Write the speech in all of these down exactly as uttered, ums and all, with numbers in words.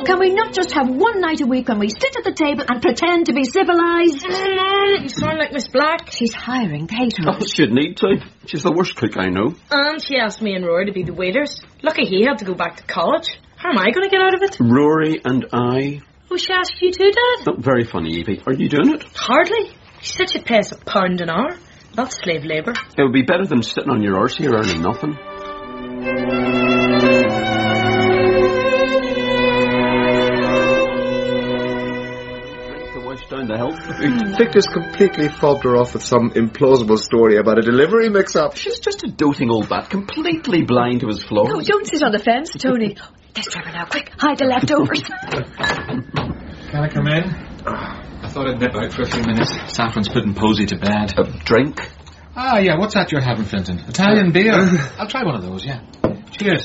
Can we not just have one night a week when we sit at the table and pretend to be civilised? You sound like Miss Black. She's hiring caterers. Oh, she'd need to. She's the worst cook I know. And she asked me and Rory to be the waiters. Lucky he had to go back to college. How am I going to get out of it? Rory and I... Oh, she asked you too, Dad? Oh, very funny, Evie. Are you doing it? Hardly. She said she'd pay us a pound an hour. That's slave labour. It would be better than sitting on your arse here earning nothing. Down the health food. Victor's completely fobbed her off with some implausible story about a delivery mix-up. She's just a doting old bat, completely blind to his flaws. No, don't sit on the fence, Tony. There's Trevor now. Quick, hide the leftovers. Can I come in? I thought I'd nip out for a few minutes. Saffron's putting Posey to bed. A drink? Ah, yeah, what's that you're having, Fenton? Italian beer? I'll try one of those, yeah. Cheers.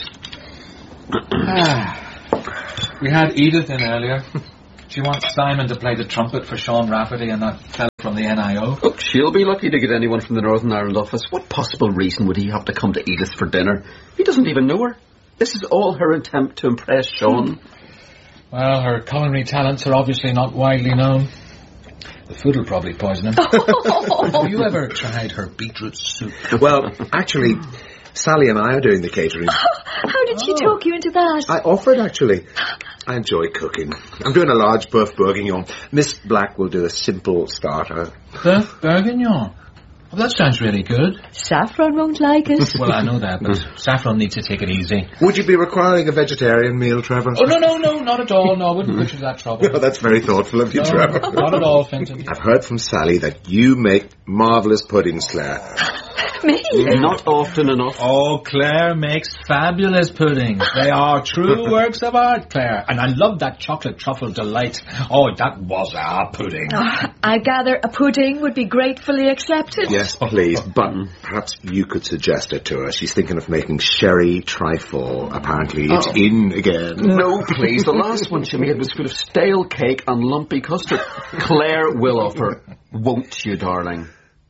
ah, we had Edith in earlier. She wants Simon to play the trumpet for Sean Rafferty and that fella from the N I O. Look, she'll be lucky to get anyone from the Northern Ireland office. What possible reason would he have to come to Edith for dinner? He doesn't even know her. This is all her attempt to impress Sean. Well, her culinary talents are obviously not widely known. The food will probably poison him. Have you ever tried her beetroot soup? Well, actually, Sally and I are doing the catering. How did she talk you into that? I offered, actually. I enjoy cooking. I'm doing a large boeuf bourguignon. Miss Black will do a simple starter. Boeuf bourguignon? Well, that sounds really good. Saffron won't like it. Well, I know that, but Saffron needs to take it easy. Would you be requiring a vegetarian meal, Trevor? Oh, no, no, no, not at all. No, I wouldn't put you to that trouble. No, that's very thoughtful of you, no, Trevor. Not at all, Fenton. I've heard from Sally that you make marvellous puddings, Claire. Me? Not often enough. Oh, Claire makes fabulous puddings. They are true works of art, Claire. And I love that chocolate truffle delight. Oh, that was a pudding. Oh, I gather a pudding would be gratefully accepted. Yes, please. But perhaps you could suggest it to her. She's thinking of making sherry trifle. Apparently it's oh. in again. No, please. The last one she made was full of stale cake and lumpy custard. Claire will offer. Won't you, darling?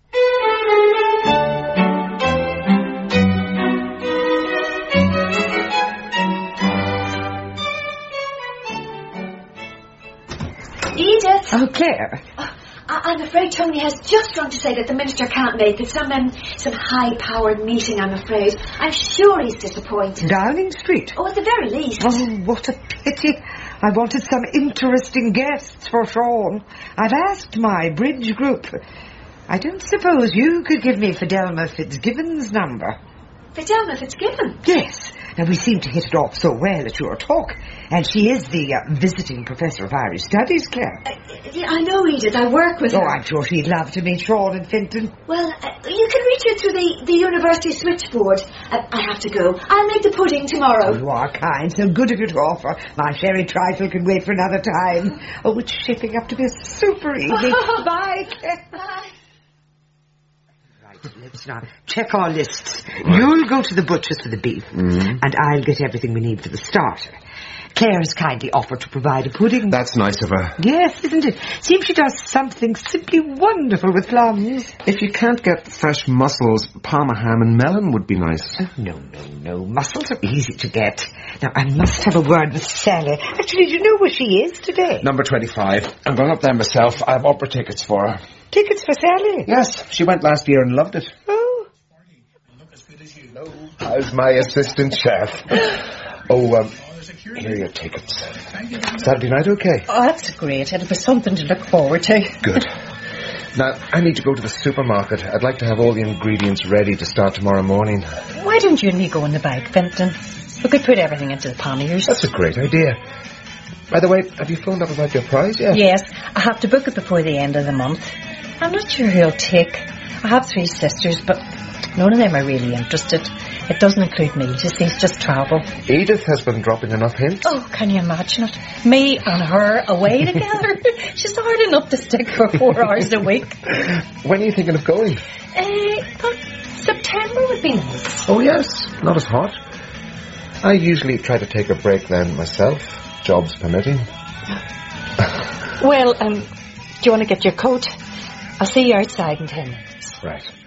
Edith! Oh, Claire. Oh, I- I'm afraid Tony has just run to say that the minister can't make it. Some um, some high-powered meeting, I'm afraid. I'm sure he's disappointed. Downing Street? Oh, at the very least. Oh, what a pity. I wanted some interesting guests for Sean. I've asked my bridge group. I don't suppose you could give me Fidelma Fitzgibbon's number? Fidelma Fitzgibbon? Yes. Now, we seem to hit it off so well at your talk. And she is the uh, visiting professor of Irish Studies, Claire. Uh, yeah, I know, Edith. I work with oh, her. Oh, I'm sure she'd love to meet Sean and Finton. Well, uh, you can reach her through the, the university switchboard. Uh, I have to go. I'll make the pudding tomorrow. Oh, you are kind. So good of you to offer. My sherry trifle can wait for another time. Oh, it's shaping up to be a super evening. Bye, Claire. Bye. Let's now check our lists. Right. You'll go to the butcher's for the beef, mm-hmm. and I'll get everything we need for the starter. Claire has kindly offered to provide a pudding. That's nice of her. Yes, isn't it? Seems she does something simply wonderful with plums. If you can't get fresh mussels, parma ham and melon would be nice. Oh, no, no, no. Mussels are easy to get. Now, I must have a word with Sally. Actually, do you know where she is today? Number twenty-five. I'm going up there myself. I have opera tickets for her. Tickets for Sally? Yes, she went last year and loved it. Oh. How's my assistant chef? Oh, um, here are your tickets. Saturday night okay? Oh, that's great. It'll be something to look forward to. Good. Now, I need to go to the supermarket. I'd like to have all the ingredients ready to start tomorrow morning. Why don't you and me go in the bag, Fenton? We could put everything into the panniers. That's a great idea. By the way, have you phoned up about your prize yet? Yes, I have to book it before the end of the month. I'm not sure who I'll take. I have three sisters, but none of them are really interested. It doesn't include me, you see, it's just travel. Edith has been dropping enough hints. Oh, can you imagine it? Me and her away together. She's hard enough to stick for four hours a week. When are you thinking of going? Uh, but September would be nice. Oh, yes, not as hot. I usually try to take a break then myself, jobs permitting. Well, um, do you want to get your coat? I'll see you outside in ten minutes. Right.